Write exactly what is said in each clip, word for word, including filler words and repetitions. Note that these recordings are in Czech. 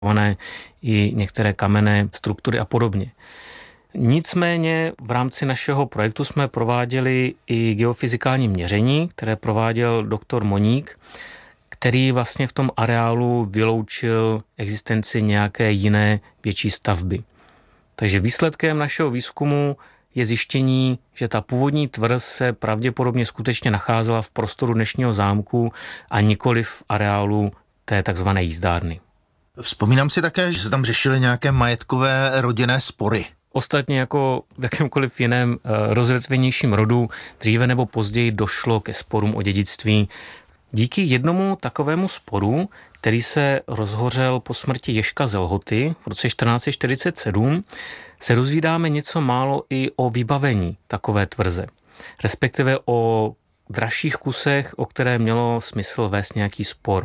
i některé kamenné struktury a podobně. Nicméně v rámci našeho projektu jsme prováděli i geofyzikální měření, které prováděl doktor Moník, který vlastně v tom areálu vyloučil existenci nějaké jiné větší stavby. Takže výsledkem našeho výzkumu je zjištění, že ta původní tvrz se pravděpodobně skutečně nacházela v prostoru dnešního zámku a nikoli v areálu té takzvané jízdárny. Vzpomínám si také, že se tam řešily nějaké majetkové rodinné spory. Ostatně jako v jakémkoliv jiném rozvětvenějším rodu dříve nebo později došlo ke sporům o dědictví. Díky jednomu takovému sporu, který se rozhořel po smrti Ježka z Lhoty v roce čtrnáct set čtyřicet sedm, se dozvídáme něco málo i o vybavení takové tvrze, respektive o dražších kusech, o které mělo smysl vést nějaký spor.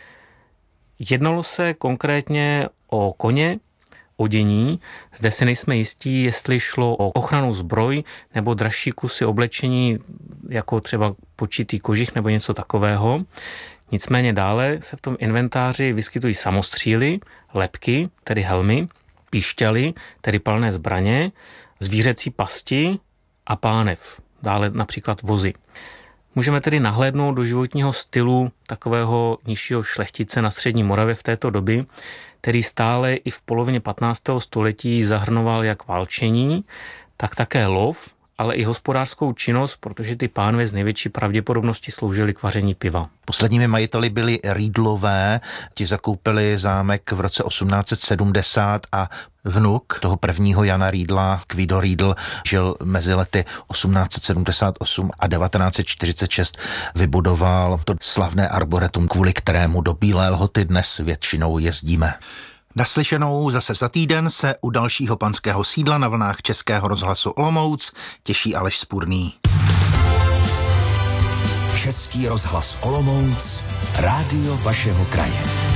Jednalo se konkrétně o koně, odění. Zde si nejsme jistí, jestli šlo o ochrannou zbroj nebo dražší kusy oblečení, jako třeba počitý kožich nebo něco takového. Nicméně dále se v tom inventáři vyskytují samostříly, lebky, tedy helmy, píšťaly, tedy palné zbraně, zvířecí pasti a pánev, dále například vozy. Můžeme tedy nahlédnout do životního stylu takového nižšího šlechtice na střední Moravě v této doby, který stále i v polovině patnáctého století zahrnoval jak válčení, tak také lov, ale i hospodářskou činnost, protože ty pánové z největší pravděpodobnosti sloužily k vaření piva. Posledními majiteli byli Riedlové, ti zakoupili zámek v roce osmnáct set sedmdesát a vnuk toho prvního Jana Riedla, Kvido Riedl, žil mezi lety osmnáct set sedmdesát osm a devatenáct set čtyřicet šest, vybudoval to slavné arboretum, kvůli kterému do Bílé Lhoty dnes většinou jezdíme. Naslyšenou zase za týden se u dalšího panského sídla na vlnách Českého rozhlasu Olomouc těší Aleš Spurný. Český rozhlas Olomouc, rádio vašeho kraje.